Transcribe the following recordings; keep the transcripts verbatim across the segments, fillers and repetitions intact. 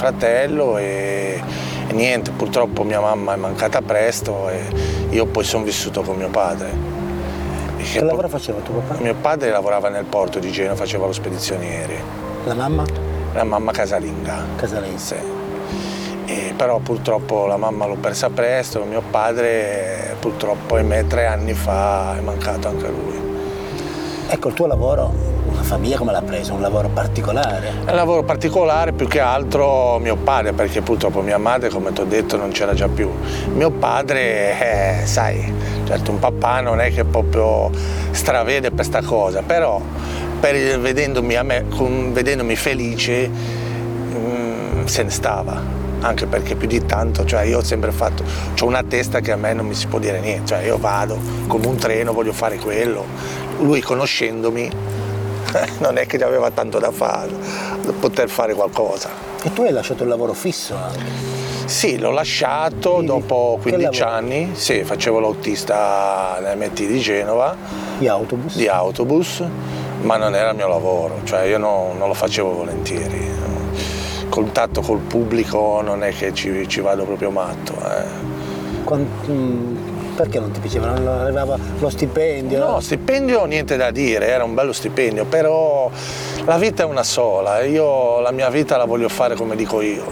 fratello e, e niente, purtroppo mia mamma è mancata presto e io poi sono vissuto con mio padre. Che, che lavoro faceva tuo papà? Mio padre lavorava nel porto di Genova, faceva lo spedizioniere. La mamma? La mamma casalinga. Casalinga. Sì. E però purtroppo la mamma l'ho persa presto, mio padre purtroppo ahimè tre anni fa è mancato anche lui. Ecco, il tuo lavoro, una famiglia come l'ha preso? Un lavoro particolare? È un lavoro particolare più che altro mio padre, perché purtroppo mia madre, come ti ho detto, non c'era già più. Mio padre, eh, sai, certo un papà non è che proprio stravede per sta cosa, però per, vedendomi, a me, con, vedendomi felice mh, se ne stava. Anche perché più di tanto, cioè io ho sempre fatto, ho una testa che a me non mi si può dire niente, cioè io vado come un treno, voglio fare quello, lui conoscendomi non è che aveva tanto da fare, da poter fare qualcosa. E tu hai lasciato il lavoro fisso anche? Sì, l'ho lasciato Quindi, dopo quindici anni, sì, facevo l'autista nell'M T di Genova. Di autobus? Di autobus, ma non era il mio lavoro, cioè io no, non lo facevo volentieri. Contatto col pubblico non è che ci, ci vado proprio matto. Eh. Quant, mh, perché non ti piaceva? Non arrivava lo stipendio? No, stipendio niente da dire, era un bello stipendio, però la vita è una sola e io la mia vita la voglio fare come dico io.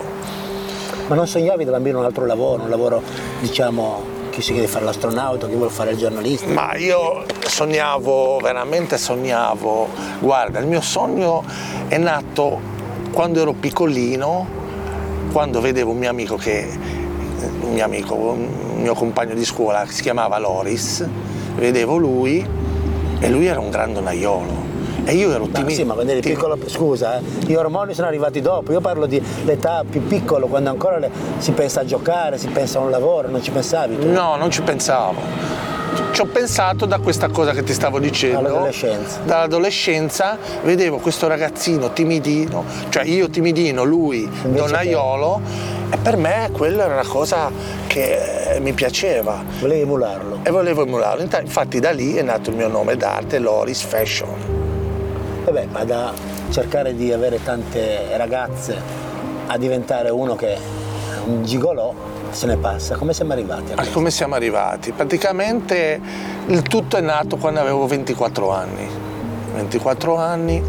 Ma non sognavi da bambino un altro lavoro, un lavoro, diciamo, chi si chiede fare l'astronauta, chi vuole fare il giornalista? Ma io sognavo, veramente sognavo, guarda, il mio sogno è nato quando ero piccolino, quando vedevo un mio amico che, un mio amico, un mio compagno di scuola che si chiamava Loris, vedevo lui e lui era un grandonaiolo e io ero timido. Sì, ma quando eri piccolo, scusa, eh, gli ormoni sono arrivati dopo, io parlo di l'età più piccola, quando ancora le, si pensa a giocare, si pensa a un lavoro, non ci pensavi tu? No, non ci pensavo. Ci ho pensato da questa cosa che ti stavo dicendo. Dall'adolescenza. Dall'adolescenza vedevo questo ragazzino timidino, cioè io timidino, lui donaiolo, e per me quella era una cosa che mi piaceva. Volevi emularlo? E volevo emularlo. Infatti da lì è nato il mio nome d'arte, Loris Fashion. E beh, ma da cercare di avere tante ragazze a diventare uno che è un gigolò, se ne passa. Come siamo arrivati? A come siamo arrivati? Praticamente il tutto è nato quando avevo ventiquattro anni. ventiquattro anni.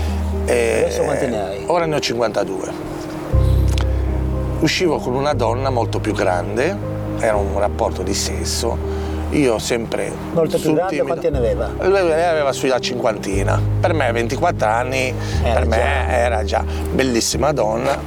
E adesso quanti ne hai? Ora ne ho cinquantadue. Uscivo con una donna molto più grande, era un rapporto di sesso. Io sempre. Molto più grande, timido. quanti ne aveva? Lei aveva sulla cinquantina. Per me ventiquattro anni, era per me già. era già bellissima donna.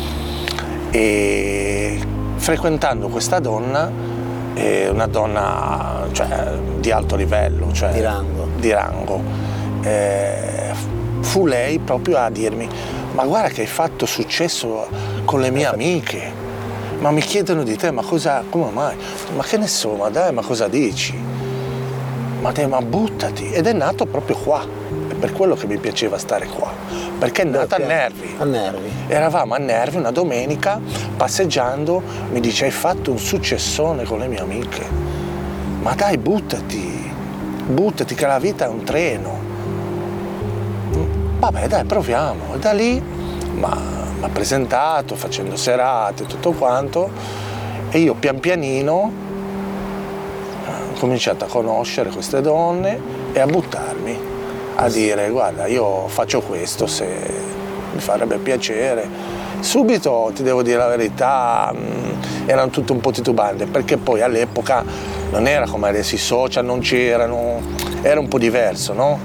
E frequentando questa donna, eh, una donna cioè, di alto livello, cioè, di rango, di rango eh, fu lei proprio a dirmi: ma guarda che hai fatto successo con le mie amiche, ma mi chiedono di te, ma cosa, come mai? Ma che ne so, ma dai, ma cosa dici? Ma te, ma buttati! Ed è nato proprio qua. Per quello che mi piaceva stare qua, perché è nata a Nervi. A Nervi. Eravamo a Nervi una domenica, passeggiando, mi dice: hai fatto un successone con le mie amiche. Ma dai, buttati, buttati che la vita è un treno. Vabbè, dai, proviamo. E da lì mi ha presentato, facendo serate, tutto quanto, e io pian pianino ho cominciato a conoscere queste donne e a buttarmi. A dire: guarda, io faccio questo, se mi farebbe piacere. Subito, ti devo dire la verità, mh, erano tutte un po' titubanti, perché poi all'epoca non era come adesso, i social non c'erano, era un po' diverso, no?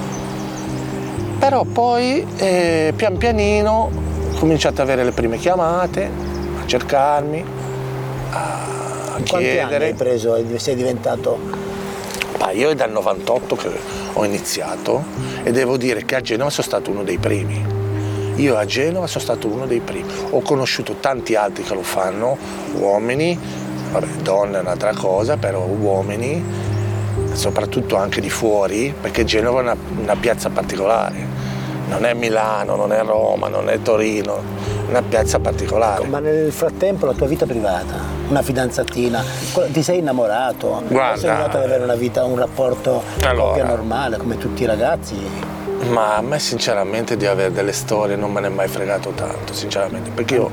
Però poi eh, pian pianino ho cominciato ad avere le prime chiamate, a cercarmi, a In chiedere. quanti anni hai preso e sei diventato? Ah, io è dal novantotto che ho iniziato e devo dire che a Genova sono stato uno dei primi. Io a Genova sono stato uno dei primi. Ho conosciuto tanti altri che lo fanno, uomini, vabbè, donne è un'altra cosa, però uomini, soprattutto anche di fuori, perché Genova è una, una piazza particolare. Non è Milano, non è Roma, non è Torino, è una piazza particolare. Ma nel frattempo la tua vita privata, una fidanzatina, ti sei innamorato? Guarda, sei arrivato ad avere una vita, un rapporto allora, coppia normale come tutti i ragazzi? Ma a me sinceramente di avere delle storie non me ne è mai fregato tanto, sinceramente, perché io